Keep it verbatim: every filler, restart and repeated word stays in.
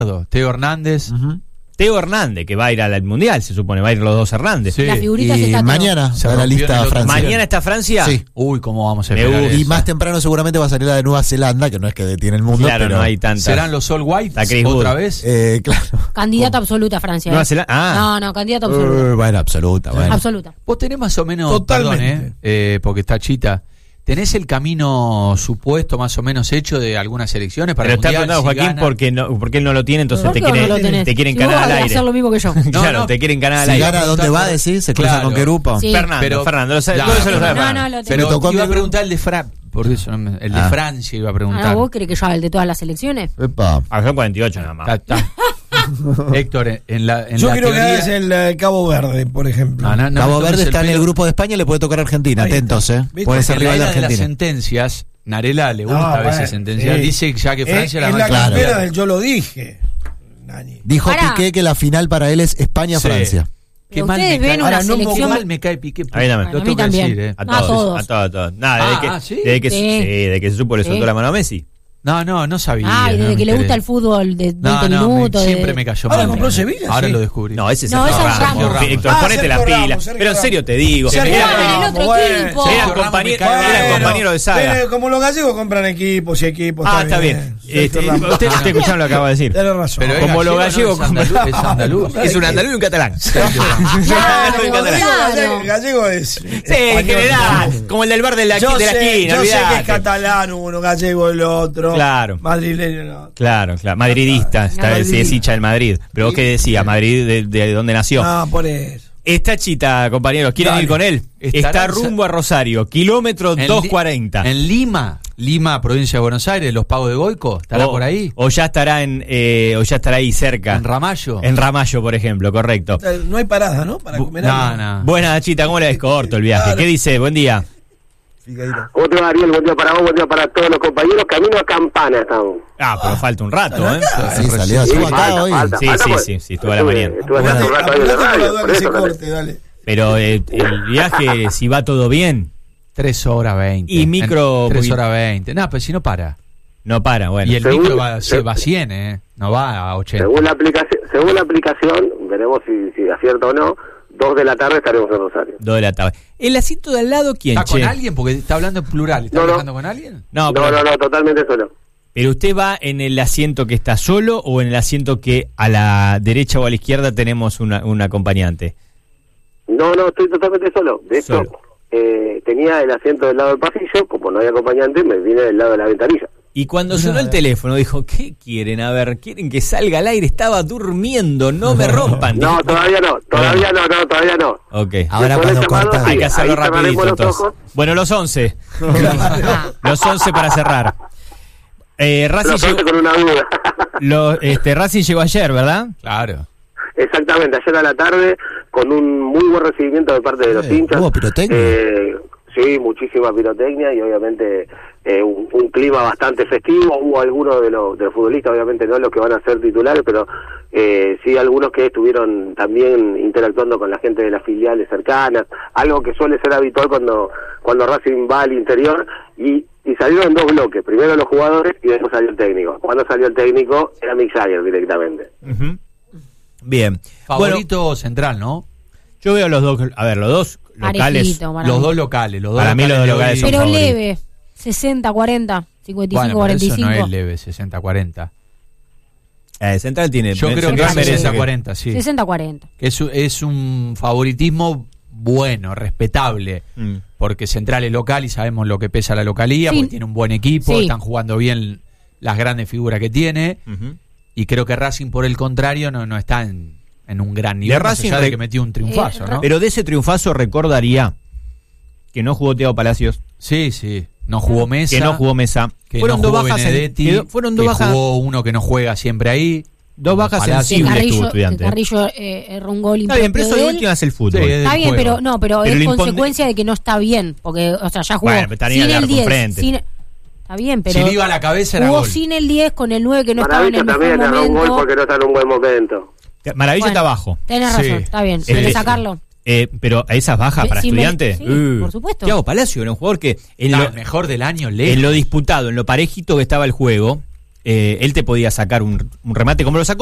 Teo Hernández. Uh-huh. Teo Hernández, que va a ir al Mundial, se supone, va a ir los dos Hernández. Sí. Las figuritas Y está mañana Se va la rompió lista en el a otro Francia. ¿Mañana está Francia? Sí. Uy, ¿cómo vamos a Me esperar gusta. Y eso? más temprano seguramente va a salir la de Nueva Zelanda, que no es que detiene el mundo, Claro, pero no hay tanta. ¿Serán los All White Está Chris otra Wood. vez? eh, claro. Candidata absoluta Francia. Nueva ¿eh? Zelanda. Ah. No, no, candidata absoluta. Uh, bueno, absoluta, bueno. Absoluta. Vos tenés más o menos, Totalmente. perdón, eh, eh, porque está Chita, ¿tenés el camino supuesto más o menos hecho de algunas elecciones para Pero el está Mundial? preguntando Si Joaquín gana? porque, no, porque él no lo tiene, entonces ¿Por te qué no quieren, lo tenés? te quieren Si vos ganar al vas a aire. hacer lo mismo que yo. Claro, no. te quieren ganar al Si aire. gana, ¿dónde va a decir? ¿Se cruza Claro. con qué grupo? Sí. Fernando, Pero- Fernando, lo sabe, Claro. todo eso lo sabe No, Fernando. no, lo Pero Me tocó a iba a mí. preguntar el de Fra... Por eso, no me- el de Ah. Francia iba a Ah, preguntar. no, ¿vos crees que yo haga el de todas las elecciones? Epa. Ah, son cuarenta y ocho nada más. Está- está. Héctor, en- en la, en Yo la quiero que teoría... hagas el eh, Cabo Verde, por ejemplo. No, no, no Cabo me tomes Verde el está en el pelo. grupo de España, le puede tocar a Argentina. Ahí Atentos, está. ¿eh? ¿Viste? Puede En ser la rival de era de las Argentina. sentencias, Narela le gusta No, a veces bueno, sentenciar. sí. Dice ya que Francia es, la es va la a Claro. campera del yo lo dije, Nani. Dijo Pará. Piqué que la final para él es España-Francia. Qué Pero mal me ustedes cae. ven una Ahora, no selección- mal me cae Piqué. A mí también. Lo Bueno, a mí tengo que también. decir, eh. A A todos, todos. a todos, a todos. Nada, desde Ah, que, ah, ¿sí? desde que, Sí. sí, desde que se supo le soltó Sí. la mano a Messi. No, no, no sabía. Ah, y no desde me que le enteré. gusta el fútbol de veinte No, no, me- minutos. de- siempre me cayó Ahora mal. compró Sevilla, Ahora sí. lo descubrí. No, ese es No, Sergio ese es Ramos. Ramos. Víctor, Ah, ponete la Sergio pila. Ramos, Sergio Pero en Ramos. serio te digo. Sergio Era- Juega en el otro Bueno, equipo. Era Sergio compañero, Ramos me cae era bien. compañero de saga. Pero como los gallegos compran equipos y equipos. Ah, está bien. Sergio Este, Ramos. usted está escuchando lo que acaba de decir. Tenés razón. Pero es Como los gallego, gallegos no, es andaluz, es andaluz. Es un andaluz y un catalán. Claro, Un catalán. claro. Gallego, gallego es. Sí, en general. Como el del bar de la, Yo de la sé, esquina. yo sé que es olvidate. catalán uno, gallego el otro. Claro. Madrileño el otro. Claro, claro. Madridista. Está, Madrid. sí, es hincha del Madrid. Pero vos qué decía, Madrid, de, de dónde nació. No, por eso. Está Chita, compañeros. ¿Quieren Dale. ir con él? Estará Está en Sa- rumbo a Rosario. Kilómetro En Li- doscientos cuarenta. En Lima, Lima, provincia de Buenos Aires, los pagos de Goico, ¿estará o, por ahí? O ya estará en, eh, o ya estará ahí cerca. ¿En Ramallo? En Ramallo, por ejemplo, correcto. No hay parada, ¿no? Para comer No, algo. no. Buena, Chita, ¿cómo le ves corto el viaje? Claro. ¿Qué dice? Buen día. Figueiro. ¿Cómo te va, Ariel? Buen día para vos, buen día para todos los compañeros. Camino a Campana estamos. Ah, pero falta un rato, ¿eh? Sí, salió, estuvo acá falta, hoy. falta, Sí, falta, sí, pues. sí, sí, estuvo a la Estuve- mañana. Estuve hace un Apurate, rato ahí en la apurate con la radio, duda por que eso, se dale. corte, dale. Pero eh, el viaje, si va todo bien, Tres horas veinte. Y micro- En- Tres poquito- horas veinte. No, pero si no para. no para, bueno. Y el Según- micro va, se se- va a cien, ¿eh? No va a ochenta. Según la aplicación, según la aplicación, veremos si, si acierta o no. Dos de la tarde estaremos en Rosario. Dos de la tarde. ¿El asiento de al lado quién, ¿Está con che? alguien? Porque está hablando en plural. ¿Está No, no. viajando con alguien? No, No, pero, no, no, totalmente solo. pero usted va en el asiento que está solo o en el asiento que a la derecha o a la izquierda tenemos una, un acompañante. No, no, estoy totalmente solo. De hecho, Solo. eh, tenía el asiento del lado del pasillo, como no hay acompañante, me vine del lado de la ventanilla. Y cuando sonó el teléfono dijo, ¿qué quieren? A ver, ¿quieren que salga al aire? Estaba durmiendo, no me rompan. No, Dije, todavía no, todavía no, no, todavía no. Ok. Ahora Después cuando del llamado, corta. Hay que hacerlo ahí cerraremos rapidito los entonces. ojos. Bueno, los once. Los once para cerrar. Eh, Racing, Los llegó, once con una duda. lo- este, Racing llegó ayer, ¿verdad? Claro. Exactamente, ayer a la tarde, con un muy buen recibimiento de parte de los Eh, hinchas. ¿hubo pirotecnia? Eh, sí, muchísima pirotecnia y obviamente eh, un, un clima bastante festivo. Hubo algunos de los, de los futbolistas, obviamente no los que van a ser titulares, pero eh, sí algunos que estuvieron también interactuando con la gente de las filiales cercanas, algo que suele ser habitual cuando, cuando Racing va al interior. Y Y salieron en dos bloques, primero los jugadores y después salió el técnico. Cuando salió el técnico era Mick Jagger directamente. Ujú. Bien. Favorito central, ¿no? Yo veo los dos, a ver, los dos locales. Parejito, para Los mí. dos locales. Los dos Para mí los dos de locales hoy- son Pero favoritos. leve. sesenta, cuarenta, cincuenta y cinco, Bueno, pero cuarenta y eso cinco. no es leve, sesenta cuarenta. Eh, Central tiene. Yo creo que Central es merece sesenta que- cuarenta, sí. sesenta, cuarenta. Es, es un favoritismo bueno, respetable, Mm. porque Central es local y sabemos lo que pesa la localía, Sí. porque tiene un buen equipo, Sí. están jugando bien las grandes figuras que tiene, Ujú. y creo que Racing, por el contrario, no, no está en, en un gran nivel, De más Racing allá de re- que metió un triunfazo, Eh, ¿no? Pero de ese triunfazo recordaría que no jugó Thiago Palacios, Sí, sí, no jugó Mesa, que no jugó Mesa. que fueron no dos jugó bajas. en- Benedetti, quedó- fueron dos que bajas. jugó uno que no juega siempre ahí. Dos bajas Palacio. sensibles. Que Carrillo, tuvo que Estudiante. Carrillo eh, erró un gol Está bien, pero eso impropio de de él. última es el fútbol. Sí, es Está del bien, juego. pero no, pero, Pero es le impone- consecuencia de que no está bien, porque, o sea, ya jugó Bueno, pero tenía sin el el arco diez, enfrente. sin- está bien, pero Si le iba a la cabeza era jugó gol. sin el diez con el nueve que no estaba en Maravilla el también mejor erró un gol momento. porque no está en un buen momento. Maravilla Bueno, está abajo. Tenés Sí. razón, está bien, Sí, hay que sí. sacarlo. Eh, pero a esas bajas para Sí, me- estudiantes. sí, uh, por supuesto. Thiago Palacio era un jugador que en Ah, lo, el mejor del año, lejos. en lo disputado, en lo parejito que estaba el juego, eh, él te podía sacar un, un remate como lo sacó